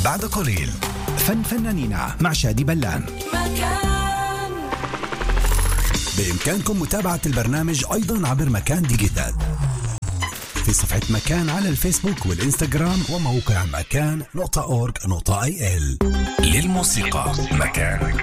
بعد قليل فنانينا مع شادي بلان. بإمكانكم متابعة البرنامج أيضا عبر مكان ديجيتال في صفحة مكان على الفيسبوك والإنستغرام وموقع مكان.org.il. للموسيقى مكان.